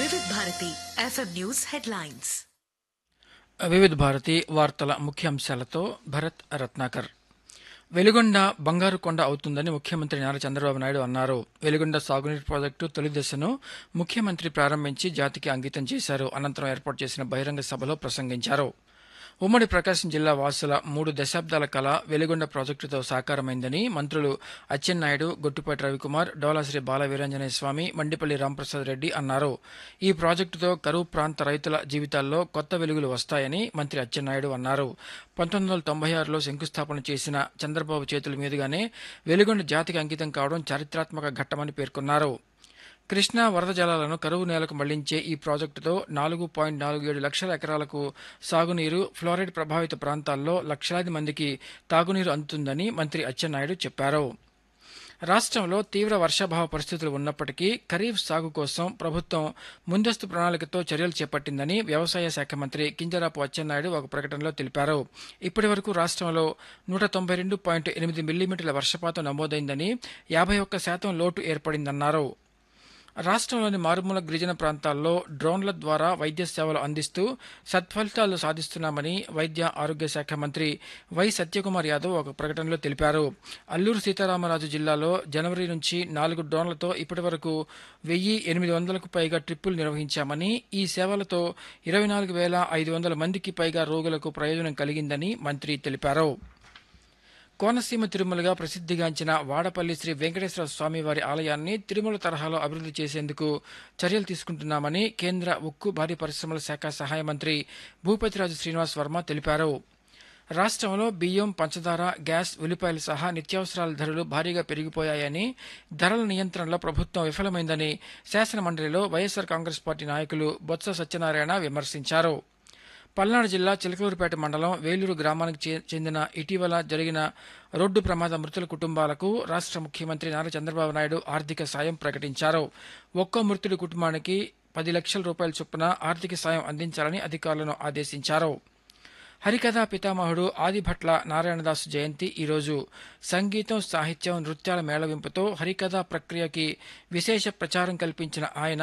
వివిధ Bharati FM news headlines. వివిధ భారతి వార్తల ముఖ్యాంశాలతో భరత్ రత్నాకర్. వెలుగొండ బంగారు కొండ అవుతుందని ముఖ్యమంత్రి నారా చంద్రబాబు నాయుడు అన్నారు. వెలుగొండ సాగునీటి ప్రాజెక్టు తొలి దశను ముఖ్యమంత్రి ప్రారంభించి జాతికి అంకితం చేశారు. అనంతరం ఏర్పాటు చేసిన బహిరంగ సభలో ప్రసంగించారు. ఉమ్మడి ప్రకాశం జిల్లా వాసుల 3 దశాబ్దాల కళ వెలుగొండ ప్రాజెక్టుతో సాకారమైందని మంత్రులు అచ్చెన్నాయుడు, గొట్టిపాటి రవికుమార్, డోలాశ్రీ బాల వీరాంజనేయ స్వామి, మండిపల్లి రాంప్రసాద్ రెడ్డి అన్నారు. ఈ ప్రాజెక్టుతో కరువు ప్రాంత రైతుల జీవితాల్లో కొత్త వెలుగులు వస్తాయని మంత్రి అచ్చెన్నాయుడు అన్నారు. 1996లో శంకుస్థాపన చేసిన చంద్రబాబు చేతుల మీదుగానే వెలుగొండ జాతికి అంకితం కావడం చారిత్రాత్మక ఘట్టమని పేర్కొన్నారు. కృష్ణా వరద జలాలను కరువు నేలకు మళ్లించే ఈ ప్రాజెక్టుతో 4.47 లక్షల ఎకరాలకు సాగునీరు, ఫ్లోరైడ్ ప్రభావిత ప్రాంతాల్లో లక్షలాది మందికి తాగునీరు అందుతుందని మంత్రి అచ్చెన్నాయుడు చెప్పారు. రాష్ట్రంలో తీవ్ర వర్షాభావ పరిస్థితులు ఉన్నప్పటికీ ఖరీఫ్ సాగు కోసం ప్రభుత్వం ముందస్తు ప్రణాళికతో చర్యలు చేపట్టిందని వ్యవసాయ శాఖ మంత్రి కింజరాపు అచ్చెన్నాయుడు ఒక ప్రకటనలో తెలిపారు. ఇప్పటి వరకు రాష్ట్రంలో 192.8 మిల్లీమీటర్ల వర్షపాతం నమోదైందని 51% లోటు ఏర్పడిందన్నారు. రాష్ట్రంలోని మారుమూల గిరిజన ప్రాంతాల్లో డ్రోన్ల ద్వారా వైద్య సేవలు అందిస్తూ సత్ఫలితాలు సాధిస్తున్నామని వైద్య ఆరోగ్య శాఖ మంత్రి వై సత్యకుమార్ యాదవ్ ఒక ప్రకటనలో తెలిపారు. అల్లూరు సీతారామరాజు జిల్లాలో జనవరి నుంచి 4 డ్రోన్లతో ఇప్పటి వరకు 1,800కు పైగా ట్రిప్పులు నిర్వహించామని, ఈ సేవలతో 24,500 మందికి పైగా రోగులకు ప్రయోజనం కలిగిందని మంత్రి తెలిపారు. కోనసీమ తిరుమలగా ప్రసిద్ధిగాంచిన వాడపల్లి శ్రీ వెంకటేశ్వర స్వామి వారి ఆలయాన్ని తిరుమల తరహాలో అభివృద్ధి చేసేందుకు చర్యలు తీసుకుంటున్నామని కేంద్ర ఉక్కు, భారీ పరిశ్రమల శాఖ సహాయ మంత్రి భూపతిరాజు శ్రీనివాస్ వర్మ తెలిపారు. రాష్ట్రంలో బియ్యం, పంచదార, గ్యాస్, ఉల్లిపాయలు సహా నిత్యావసరాల ధరలు భారీగా పెరిగిపోయాయని, ధరల నియంత్రణలో ప్రభుత్వం విఫలమైందని శాసనమండలిలో వైఎస్సార్ కాంగ్రెస్ పార్టీ నాయకులు బొత్స సత్యనారాయణ విమర్శించారు. పల్నాడు జిల్లా చిలకలూరుపేట మండలం వేలూరు గ్రామానికి చెందిన ఇటీవల జరిగిన రోడ్డు ప్రమాద మృతుల కుటుంబాలకు రాష్ట్ర ముఖ్యమంత్రి నారా చంద్రబాబు నాయుడు ఆర్థిక సాయం ప్రకటించారు. ఒక్కో మృతుడి కుటుంబానికి 10 లక్షల రూపాయల చొప్పున ఆర్థిక సాయం అందించాలని అధికారులను ఆదేశించారు. హరికథా పితామహుడు ఆదిభట్ల నారాయణదాసు జయంతి ఈరోజు. సంగీతం, సాహిత్యం, నృత్యాల మేళవింపుతో హరికథా ప్రక్రియకి విశేష ప్రచారం కల్పించిన ఆయన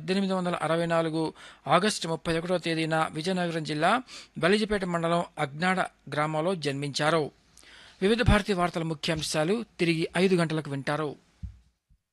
1864 ఆగస్టు 31వ తేదీన విజయనగరం జిల్లా బలిజిపేట మండలం అగ్నాడ గ్రామంలో జన్మించారు. వివిధ భారతి వార్తల ముఖ్యాంశాలు తిరిగి 5 గంటలకు వింటారు.